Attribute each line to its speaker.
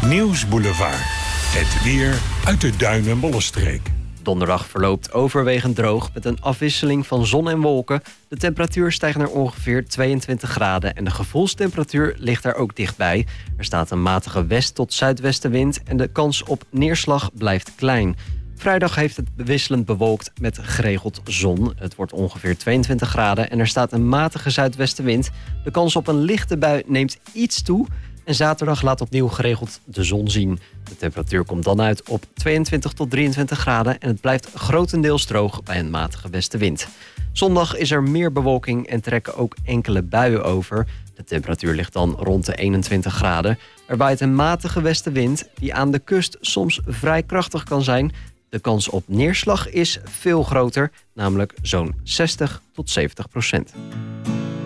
Speaker 1: Nieuwsboulevard. Het weer uit de Duin- en Bollenstreek.
Speaker 2: Donderdag verloopt overwegend droog met een afwisseling van zon en wolken. De temperatuur stijgt naar ongeveer 22 graden en de gevoelstemperatuur ligt daar ook dichtbij. Er staat een matige west- tot zuidwestenwind en de kans op neerslag blijft klein. Vrijdag heeft het wisselend bewolkt met geregeld zon. Het wordt ongeveer 22 graden en er staat een matige zuidwestenwind. De kans op een lichte bui neemt iets toe. En zaterdag laat opnieuw geregeld de zon zien. De temperatuur komt dan uit op 22 tot 23 graden... en het blijft grotendeels droog bij een matige westenwind. Zondag is er meer bewolking en trekken ook enkele buien over. De temperatuur ligt dan rond de 21 graden. Er waait een matige westenwind die aan de kust soms vrij krachtig kan zijn. De kans op neerslag is veel groter, namelijk zo'n 60 tot 70%.